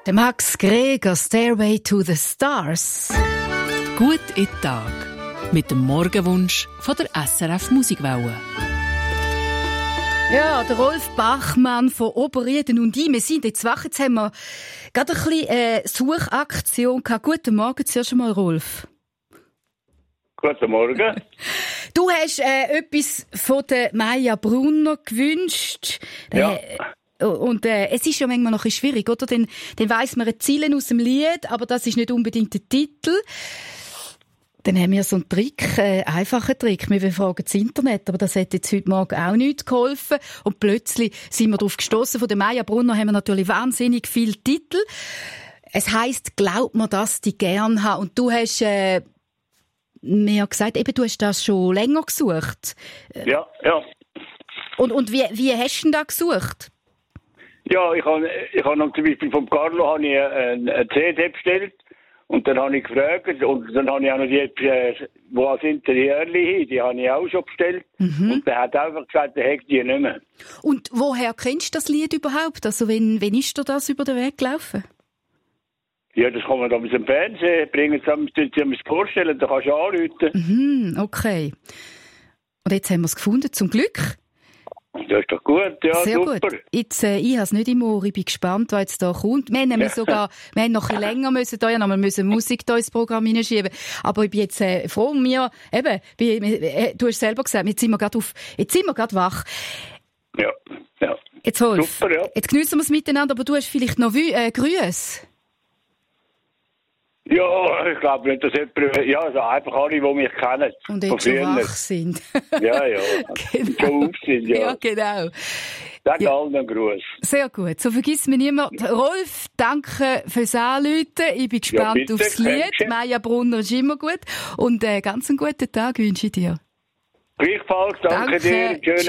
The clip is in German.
Der Max Greger, Stairway to the Stars. Gut in den Tag. Mit dem Morgenwunsch von der SRF Musikwelle. Ja, der Rolf Bachmann von Oberrieden und ich, wir sind jetzt wach. Jetzt haben wir gerade ein bisschen Suchaktion gehabt. Guten Morgen zuerst einmal, Rolf. Guten Morgen. Du hast etwas von der Maja Brunner gewünscht. Ja. Und es ist ja manchmal noch ein bisschen schwierig, oder? Dann weiss man Ziele aus dem Lied, aber das ist nicht unbedingt der Titel. Dann haben wir so einen Trick, einfachen Trick. Wir fragen das Internet, aber das hat jetzt heute Morgen auch nichts geholfen. Und plötzlich sind wir darauf gestossen. Von der Maja Brunner haben wir natürlich wahnsinnig viele Titel. Es heisst, glaub mir, dass die gern haben. Und du hast mir gesagt, eben, du hast das schon länger gesucht. Ja. Und wie hast du denn da gesucht? Ja, ich habe noch zum Beispiel vom Carlo habe ich eine CD bestellt und dann habe ich gefragt und dann habe ich auch noch die, die als Interiörli, die habe ich auch schon bestellt und der hat einfach gesagt, der hätte die nicht mehr. Und woher kennst du das Lied überhaupt? Also wenn ist dir das über den Weg gelaufen? Ja, das kann man da mit dem Fernsehen bringen, sie mir vorstellen, da kannst du anrufen. Okay. Und jetzt haben wir es gefunden, zum Glück. Das ist doch gut, ja, sehr super. Gut. Jetzt, ich habe es nicht im Ohr, ich bin gespannt, was jetzt da kommt. Wir haben nämlich wir haben noch ein bisschen länger müssen, da ja noch mal Musik da ins Programm hineinschieben. Aber ich bin jetzt froh um mir, eben, du hast selber gesagt, jetzt sind wir gerade wach. Ja. Jetzt Rolf, super, ja. Jetzt geniessen wir es miteinander, aber du hast vielleicht noch Grüße. Ja, ich glaube nicht, dass jemand, ja, also einfach alle, die mich kennen. Und jetzt schon wach sind. Ja. Genau. Schon auf sind, ja. Ja, genau. Sag allen einen Gruß. Sehr gut. So vergiss mir niemand. Rolf, danke fürs Anrufen. Ich bin gespannt bitte, aufs Lied. danke. Maja Brunner ist immer gut. Und ganz einen guten Tag wünsche ich dir. Gleichfalls, danke dir. Schönen